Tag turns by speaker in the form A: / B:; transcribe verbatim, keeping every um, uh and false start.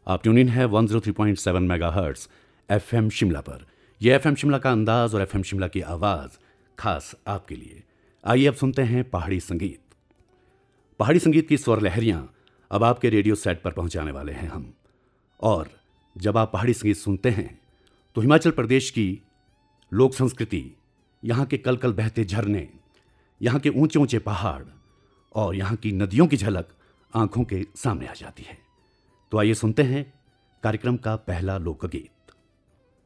A: आप tune in है one zero three point seven megahertz FM Shimla पर। यह एफएम शिमला का अंदाज और एफएम शिमला की आवाज़ खास आपके लिए। आइए अब सुनते हैं पहाड़ी संगीत। पहाड़ी संगीत की स्वर लहरियां अब आपके रेडियो सेट पर पहुंचाने वाले हैं हम। और जब आप पहाड़ी संगीत सुनते हैं तो हिमाचल प्रदेश की लोक संस्कृति, यहाँ के कल कल बहते झरने, यहाँ के ऊंचे ऊंचे पहाड़ और यहाँ की नदियों की झलक आंखों के सामने आ जाती है। तो आइए सुनते हैं कार्यक्रम का पहला लोकगीत।